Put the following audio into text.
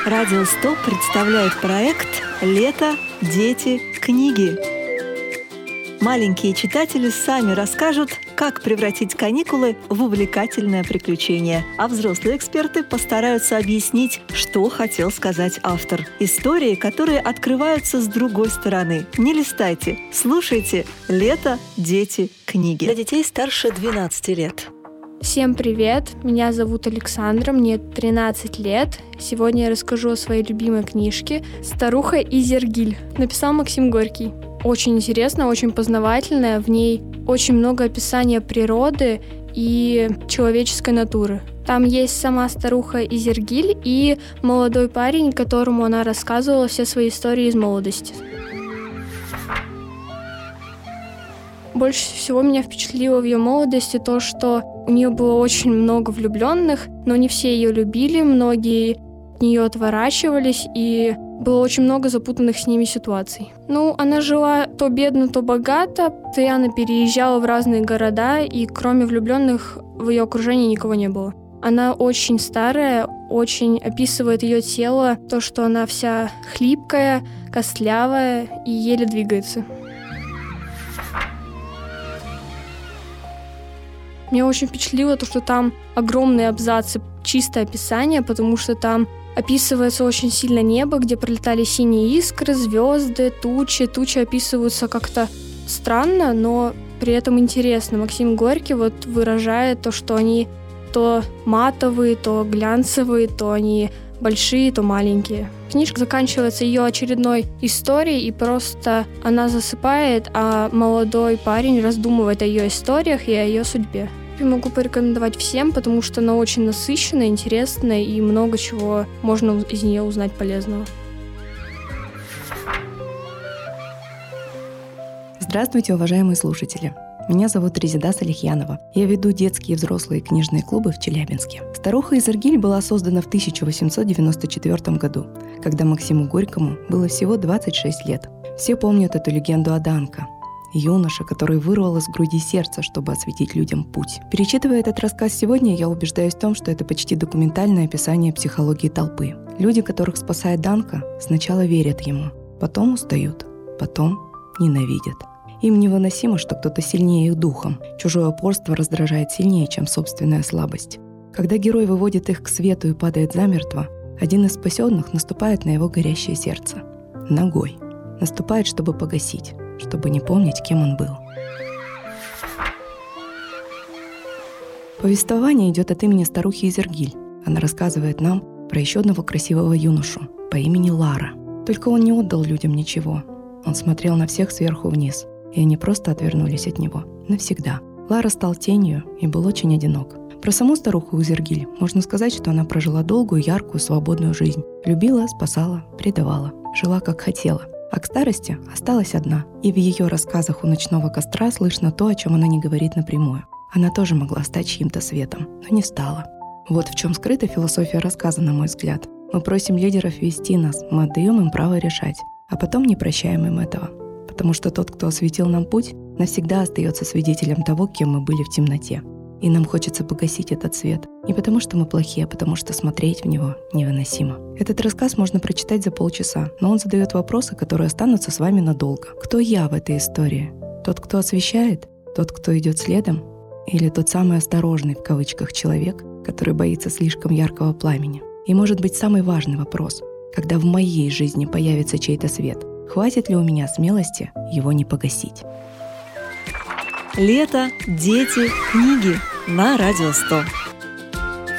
Радио 100 представляет проект «Лето, дети, книги». Маленькие читатели сами расскажут, как превратить каникулы в увлекательное приключение, а взрослые эксперты постараются объяснить, что хотел сказать автор. Истории, которые открываются с другой стороны. Не листайте, слушайте «Лето, дети, книги». Для детей старше 12 лет. Всем привет! Меня зовут Александра, мне 13 лет. Сегодня я расскажу о своей любимой книжке «Старуха Изергиль». Написал Максим Горький. Очень интересно, очень познавательная. В ней очень много описания природы и человеческой натуры. Там есть сама старуха Изергиль и молодой парень, которому она рассказывала все свои истории из молодости. Больше всего меня впечатлило в ее молодости то, что у нее было очень много влюбленных, но не все ее любили, многие от нее отворачивались, и было очень много запутанных с ними ситуаций. Она жила то бедно, то богато, постоянно переезжала в разные города, и кроме влюбленных в ее окружении никого не было. Она очень старая, очень описывает ее тело, то, что она вся хлипкая, костлявая и еле двигается. Меня очень впечатлило то, что там огромные абзацы, чистое описание, потому что там описывается очень сильно небо, где пролетали синие искры, звезды, тучи. Тучи описываются как-то странно, но при этом интересно. Максим Горький выражает то, что они то матовые, то глянцевые, то они большие, то маленькие. Книжка заканчивается ее очередной историей, и просто она засыпает, а молодой парень раздумывает о ее историях и о ее судьбе. Я могу порекомендовать всем, потому что она очень насыщенная, интересная, и много чего можно из нее узнать полезного. Здравствуйте, уважаемые слушатели! Меня зовут Резида Салихьянова. Я веду детские и взрослые книжные клубы в Челябинске. «Старуха Изергиль» была создана в 1894 году, когда Максиму Горькому было всего 26 лет. Все помнят эту легенду о Данко, юноше, который вырвал из груди сердце, чтобы осветить людям путь. Перечитывая этот рассказ сегодня, я убеждаюсь в том, что это почти документальное описание психологии толпы. Люди, которых спасает Данко, сначала верят ему, потом устают, потом ненавидят. Им невыносимо, что кто-то сильнее их духом. Чужое упорство раздражает сильнее, чем собственная слабость. Когда герой выводит их к свету и падает замертво, один из спасенных наступает на его горящее сердце. Ногой. Наступает, чтобы погасить, чтобы не помнить, кем он был. Повествование идет от имени старухи Изергиль. Она рассказывает нам про еще одного красивого юношу по имени Лара. Только он не отдал людям ничего. Он смотрел на всех сверху вниз. И они просто отвернулись от него. Навсегда. Лара стал тенью и был очень одинок. Про саму старуху Изергиль можно сказать, что она прожила долгую, яркую, свободную жизнь. Любила, спасала, предавала. Жила, как хотела. А к старости осталась одна. И в ее рассказах у ночного костра слышно то, о чем она не говорит напрямую. Она тоже могла стать чьим-то светом, но не стала. Вот в чем скрыта философия рассказа, на мой взгляд. Мы просим лидеров вести нас, мы отдаем им право решать, а потом не прощаем им этого. Потому что тот, кто осветил нам путь, навсегда остается свидетелем того, кем мы были в темноте. И нам хочется погасить этот свет. Не потому что мы плохие, а потому что смотреть в него невыносимо. Этот рассказ можно прочитать за полчаса, но он задает вопросы, которые останутся с вами надолго. Кто я в этой истории? Тот, кто освещает? Тот, кто идет следом? Или тот самый осторожный, в кавычках, человек, который боится слишком яркого пламени? И может быть самый важный вопрос. Когда в моей жизни появится чей-то свет, хватит ли у меня смелости его не погасить? «Лето, дети, книги» на Радио 100.